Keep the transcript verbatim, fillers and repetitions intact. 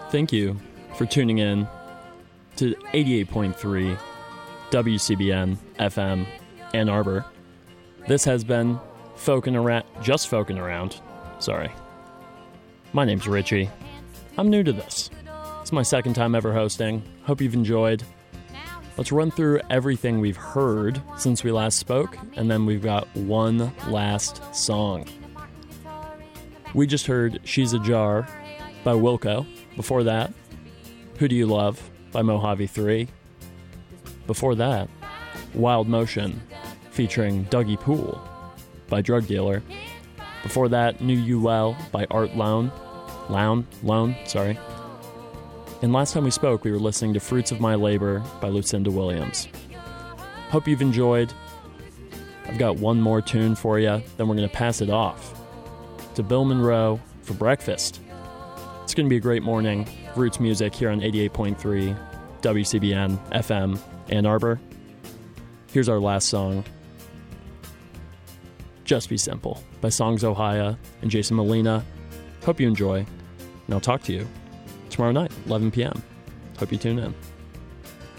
Thank you for tuning in to eighty-eight point three W C B N F M Ann Arbor. This has been Folkin' Around, just Folkin' Around. Sorry. My name's Richie. I'm new to this. It's my second time ever hosting. Hope you've enjoyed. Let's run through everything we've heard since we last spoke, and then we've got one last song. We just heard She's a Jar by Wilco. Before that, Who Do You Love by Mojave three. Before that, Wild Motion featuring Dougie Poole by Drug Dealer. Before that, Knew You Well by Art Lone. Lown? Lone, sorry. And last time we spoke, we were listening to Fruits of My Labor by Lucinda Williams. Hope you've enjoyed. I've got one more tune for you, then we're going to pass it off to Bill Monroe for breakfast. It's going to be a great morning. Roots music here on eighty-eight point three W C B N F M Ann Arbor. Here's our last song, Just Be Simple by Songs Ohio and Jason Molina. Hope you enjoy, and I'll talk to you tomorrow night, eleven p.m. Hope you tune in.